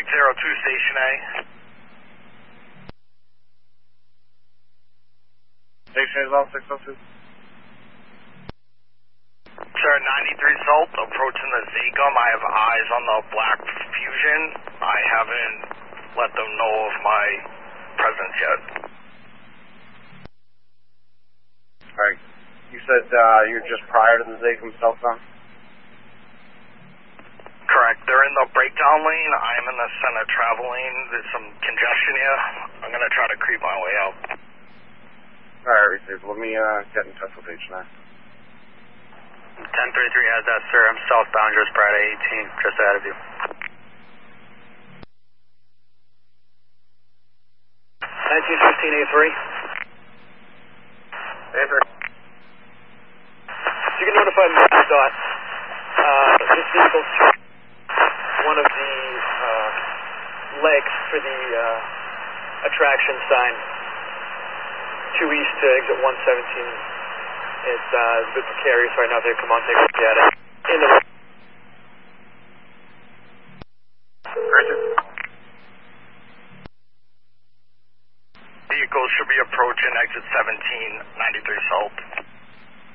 602 Station A. Station A as well, 602. Sir, 93 Salt, approaching the Zagum. I have eyes on the Black Fusion. I haven't let them know of my presence yet. Alright, you said you're just prior to the Zagum southbound? Correct. They're in the breakdown lane. I'm in the center travel lane. There's some congestion here. I'm going to try to creep my way out. Alright, received. Let me get in touch with H9. 1033 has that, sir. I'm southbound, just prior to 18, just ahead of you. 1915 A3. A3. You can notify MassDOT. This vehicle's one of the legs for the attraction sign. 2 east to exit 117. It's a bit precarious right now. They come on, take a look at it. In the Vehicles should be approaching exit 17, 93 Salt.